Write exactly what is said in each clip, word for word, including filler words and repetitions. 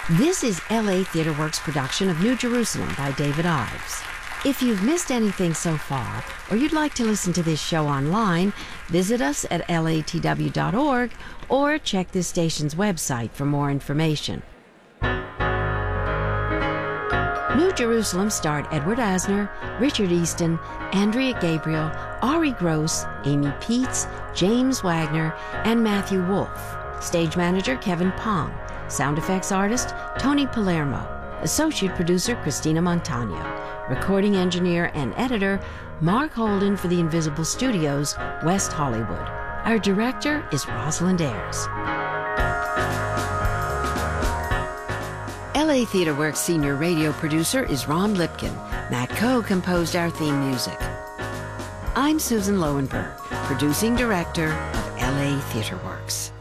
This is L A Theatre Works' production of New Jerusalem by David Ives. If you've missed anything so far, or you'd like to listen to this show online, visit us at L A T W dot org or check this station's website for more information. New Jerusalem starred Edward Asner, Richard Easton, Andrea Gabriel, Ari Gross, Amy Peets, James Wagner, and Matthew Wolfe. Stage manager Kevin Pong. Sound effects artist Tony Palermo. Associate producer Christina Montano. Recording engineer and editor Mark Holden for the Invisible Studios, West Hollywood. Our director is Rosalind Ayers. L A Theatre Works senior radio producer is Ron Lipkin. Matt Coe composed our theme music. I'm Susan Lowenberg, producing director of L A Theatre Works.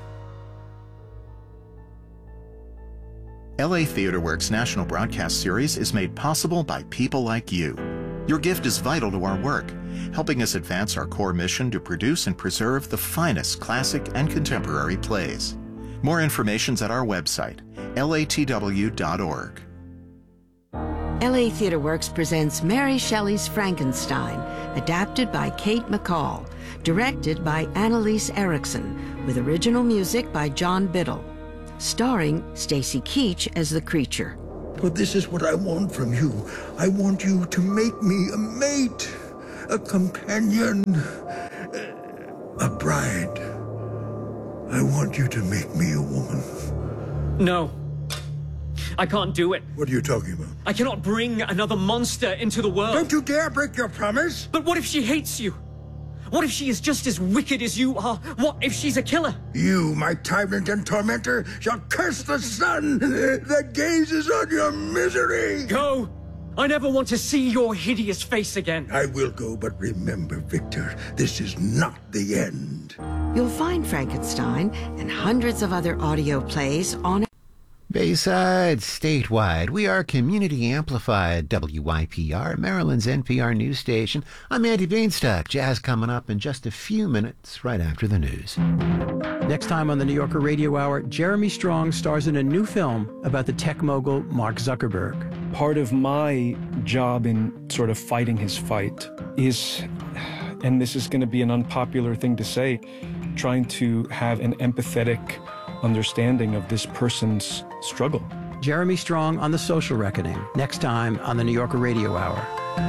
L A Theatre Works National Broadcast Series is made possible by people like you. Your gift is vital to our work, helping us advance our core mission to produce and preserve the finest classic and contemporary plays. More information's at our website, L A T W dot org. L A Theatre Works presents Mary Shelley's Frankenstein, adapted by Kate McCall, directed by Annalise Erickson, with original music by John Biddle. Starring Stacy Keach as the creature. But this is what I want from you. I want you to make me a mate, a companion, a bride. I want you to make me a woman. No. I can't do it. What are you talking about? I cannot bring another monster into the world. Don't you dare break your promise! But what if she hates you? What if she is just as wicked as you are? What if she's a killer? You, my tyrant and tormentor, shall curse the sun that gazes on your misery! Go! I never want to see your hideous face again. I will go, but remember, Victor, this is not the end. You'll find Frankenstein and hundreds of other audio plays on Bayside, statewide, we are community amplified, W Y P R, Maryland's N P R news station. I'm Andy Bainstock. Jazz coming up in just a few minutes, right after the news. Next time on the New Yorker Radio Hour, Jeremy Strong stars in a new film about the tech mogul Mark Zuckerberg. Part of my job in sort of fighting his fight is, and this is going to be an unpopular thing to say, trying to have an empathetic understanding of this person's struggle. Jeremy Strong on The Social Reckoning, next time on the New Yorker Radio Hour.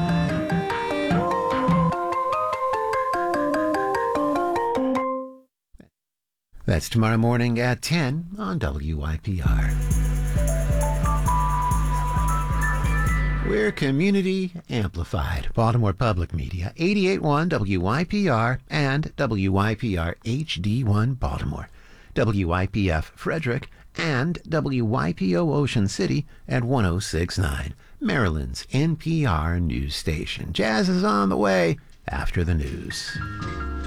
That's tomorrow morning at ten on W Y P R. We're community amplified. Baltimore Public Media, eighty-eight point one W Y P R and W Y P R H D one Baltimore. W Y P F Frederick, and W Y P O Ocean City at one oh six point nine, Maryland's N P R news station. Jazz is on the way after the news.